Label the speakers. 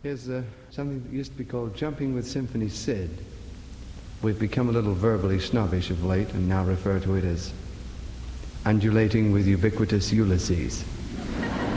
Speaker 1: Here's something that used to be called Jumping with Symphony Sid. We've become a little verbally snobbish of late and now refer to it as Undulating with Ubiquitous Ulysses.